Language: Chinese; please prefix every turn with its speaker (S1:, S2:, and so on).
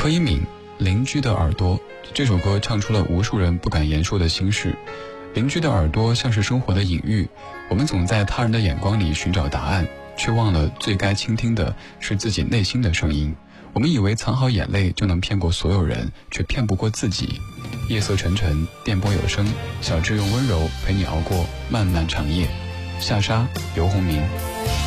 S1: 柯以敏《邻居的耳朵》这首歌唱出了无数人不敢言说的心事。邻居的耳朵像是生活的隐喻，我们总在他人的眼光里寻找答案，却忘了最该倾听的是自己内心的声音。我们以为藏好眼泪就能骗过所有人，却骗不过自己。夜色沉沉，电波有声，小智用温柔陪你熬过漫漫长夜。下沙，游鸿明。